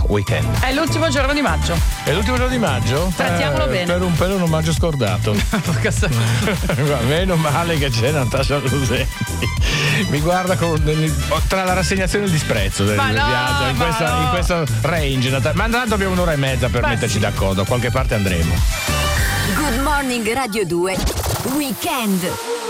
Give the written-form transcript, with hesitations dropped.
weekend. È l'ultimo giorno di maggio. È l'ultimo giorno di maggio? Trattiamolo bene. Per un pelo non mangio scordato. Meno male che c'è Natascia Lusenti. Mi guarda tra la rassegnazione e il disprezzo del viaggio in questo range. Ma tanto abbiamo un'ora e mezza per metterci d'accordo, a qualche parte andremo. Good Morning Radio 2 Weekend.